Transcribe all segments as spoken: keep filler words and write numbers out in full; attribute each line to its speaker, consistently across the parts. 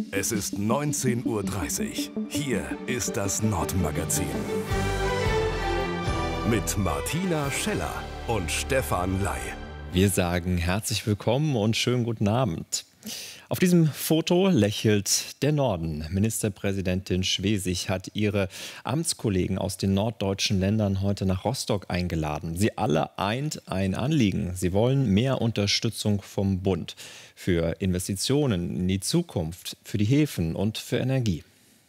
Speaker 1: Es ist neunzehn Uhr dreißig. Hier ist das Nordmagazin. Mit Martina Scheller und Stefan Ley.
Speaker 2: Wir sagen herzlich willkommen und schönen guten Abend. Auf diesem Foto lächelt der Norden. Ministerpräsidentin Schwesig hat ihre Amtskollegen aus den norddeutschen Ländern heute nach Rostock eingeladen. Sie alle eint ein Anliegen. Sie wollen mehr Unterstützung vom Bund für Investitionen in die Zukunft, für die Häfen und für Energie.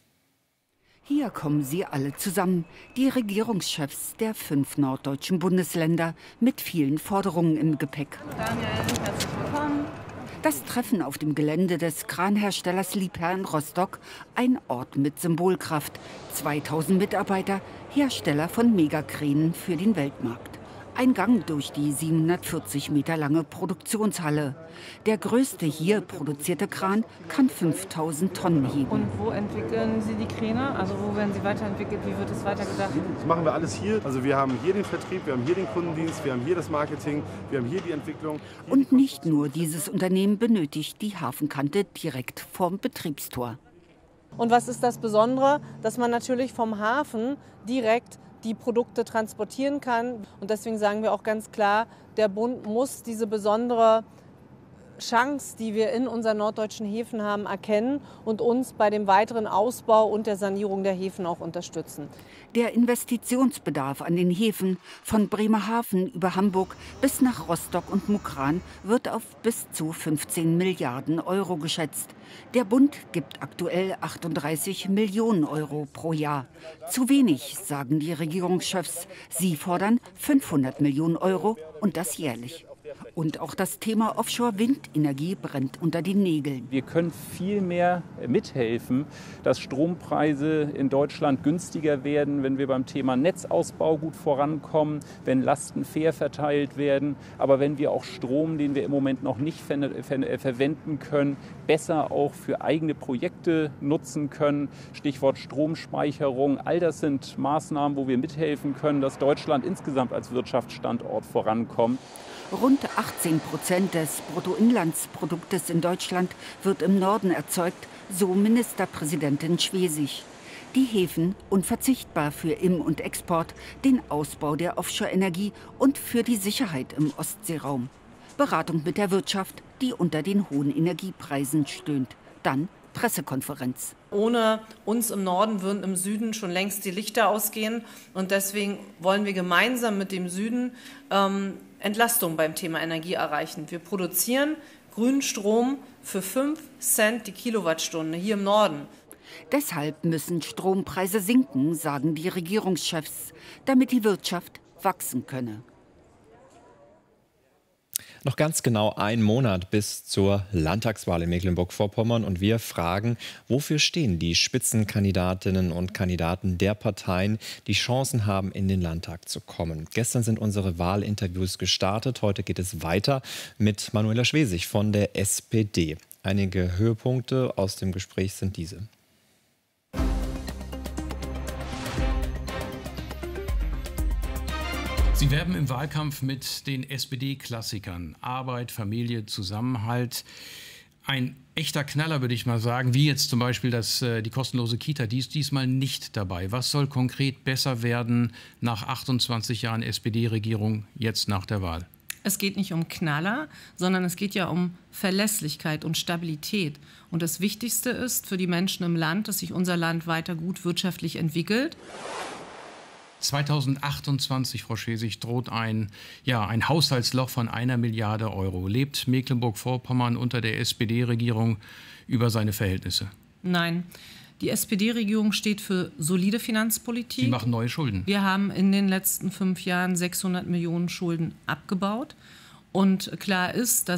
Speaker 3: Hier kommen sie alle zusammen, die Regierungschefs der fünf norddeutschen Bundesländer mit vielen Forderungen im Gepäck.
Speaker 4: Daniel, herzlich willkommen.
Speaker 3: Das Treffen auf dem Gelände des Kranherstellers Liebherr in Rostock, ein Ort mit Symbolkraft. zweitausend Mitarbeiter, Hersteller von Megakränen für den Weltmarkt. Ein Gang durch die siebenhundertvierzig Meter lange Produktionshalle. Der größte hier produzierte Kran kann fünftausend Tonnen heben.
Speaker 4: Und wo entwickeln Sie die Kräne? Also wo werden sie weiterentwickelt? Wie wird es weitergedacht?
Speaker 5: Das machen wir alles hier. Also wir haben hier den Vertrieb, wir haben hier den Kundendienst, wir haben hier das Marketing, wir haben hier die Entwicklung. Hier
Speaker 3: Und nicht nur dieses Unternehmen benötigt die Hafenkante direkt vorm Betriebstor.
Speaker 4: Und was ist das Besondere? Dass man natürlich vom Hafen direkt die Produkte transportieren kann. Und deswegen sagen wir auch ganz klar, der Bund muss diese besondere Chance, die wir in unseren norddeutschen Häfen haben, erkennen und uns bei dem weiteren Ausbau und der Sanierung der Häfen auch unterstützen.
Speaker 3: Der Investitionsbedarf an den Häfen von Bremerhaven über Hamburg bis nach Rostock und Mukran wird auf bis zu fünfzehn Milliarden Euro geschätzt. Der Bund gibt aktuell achtunddreißig Millionen Euro pro Jahr. Zu wenig, sagen die Regierungschefs. Sie fordern fünfhundert Millionen Euro und das jährlich. Und auch das Thema Offshore-Windenergie brennt unter den Nägeln.
Speaker 6: Wir können viel mehr mithelfen, dass Strompreise in Deutschland günstiger werden, wenn wir beim Thema Netzausbau gut vorankommen, wenn Lasten fair verteilt werden, aber wenn wir auch Strom, den wir im Moment noch nicht ver ver verwenden können, besser auch für eigene Projekte nutzen können. Stichwort Stromspeicherung. All das sind Maßnahmen, wo wir mithelfen können, dass Deutschland insgesamt als Wirtschaftsstandort vorankommt.
Speaker 3: Rund achtzehn Prozent des Bruttoinlandsproduktes in Deutschland wird im Norden erzeugt, so Ministerpräsidentin Schwesig. Die Häfen unverzichtbar für Im- und Export, den Ausbau der Offshore-Energie und für die Sicherheit im Ostseeraum. Beratung mit der Wirtschaft, die unter den hohen Energiepreisen stöhnt. Dann Pressekonferenz.
Speaker 4: Ohne uns im Norden würden im Süden schon längst die Lichter ausgehen. Und deswegen wollen wir gemeinsam mit dem Süden ähm, Entlastung beim Thema Energie erreichen. Wir produzieren grünen Strom für fünf Cent die Kilowattstunde hier im Norden.
Speaker 3: Deshalb müssen Strompreise sinken, sagen die Regierungschefs, damit die Wirtschaft wachsen könne.
Speaker 2: Noch ganz genau ein Monat bis zur Landtagswahl in Mecklenburg-Vorpommern und wir fragen, wofür stehen die Spitzenkandidatinnen und Kandidaten der Parteien, die Chancen haben, in den Landtag zu kommen. Gestern sind unsere Wahlinterviews gestartet, heute geht es weiter mit Manuela Schwesig von der S P D. Einige Höhepunkte aus dem Gespräch sind diese.
Speaker 7: Sie werben im Wahlkampf mit den S P D-Klassikern Arbeit, Familie, Zusammenhalt. Ein echter Knaller, würde ich mal sagen, wie jetzt zum Beispiel das, die kostenlose Kita, die ist diesmal nicht dabei. Was soll konkret besser werden nach achtundzwanzig Jahren S P D-Regierung jetzt nach der Wahl?
Speaker 8: Es geht nicht um Knaller, sondern es geht ja um Verlässlichkeit und Stabilität. Und das Wichtigste ist für die Menschen im Land, dass sich unser Land weiter gut wirtschaftlich entwickelt.
Speaker 7: zweitausendachtundzwanzig, Frau Schwesig, droht ein, ja, ein Haushaltsloch von einer Milliarde Euro. Lebt Mecklenburg-Vorpommern unter der S P D-Regierung über seine Verhältnisse?
Speaker 8: Nein. Die S P D-Regierung steht für solide Finanzpolitik.
Speaker 7: Sie machen neue Schulden.
Speaker 8: Wir haben in den letzten fünf Jahren sechshundert Millionen Schulden abgebaut. Und klar ist, dass